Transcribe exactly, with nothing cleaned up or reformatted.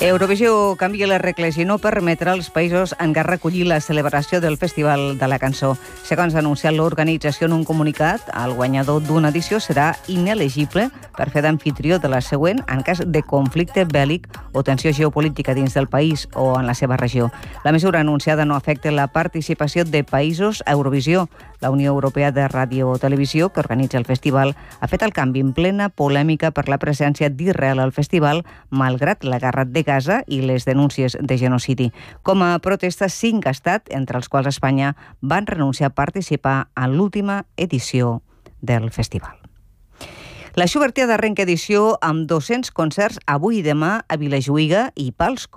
Eurovisió canvia les regles i no permetrà als països en guerra recollir la celebració del Festival de la Cançó. Segons ha anunciat l'organització en un comunicat, el guanyador d'una edició serà inelegible per fer d'amfitrió de la següent en cas de conflicte bèl·lic o tensió geopolítica dins del país o en la seva regió. La mesura anunciada no afecta la participació de països a Eurovisió. La Unió Europea de Ràdio i Televisió, que organitza el festival, ha fet el canvi en plena polèmica per la presència d'Israel al festival, malgrat la guerra de Gaza i les denúncies de genocidi. Com a protesta, cinc estats, entre els quals Espanya, van renunciar a participar en l'última edició del festival. La Xubertia d'arrenca edició amb dos-cents concerts avui i demà a Vilajuïga i Pals.